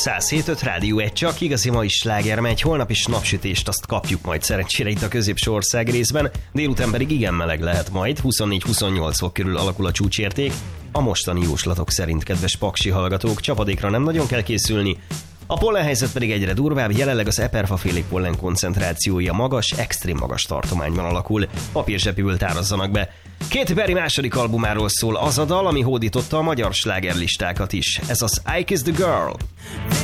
107.5 Rádió 1, csak igazi ma is sláger megy, holnap is napsütést azt kapjuk majd szerencsére itt a középső ország részben, délután pedig igen meleg lehet majd, 24-28 fok körül alakul a csúcsérték. A mostani jóslatok szerint, kedves paksi hallgatók, csapadékra nem nagyon kell készülni, a pollenhelyzet pedig egyre durvább, jelenleg az eperfafélék pollen koncentrációja magas, extrém magas tartományban alakul, papírzsepiből tárazzanak be. Katy Perry második albumáról szól az a dal, ami hódította a magyar slágerlistákat is. Ez az I Kiss the Girl.